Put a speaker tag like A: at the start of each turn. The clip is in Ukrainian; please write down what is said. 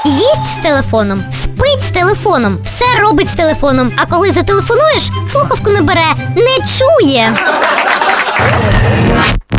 A: Їсть з телефоном, спить з телефоном, все робить з телефоном. А коли зателефонуєш, слухавку не бере, не чує.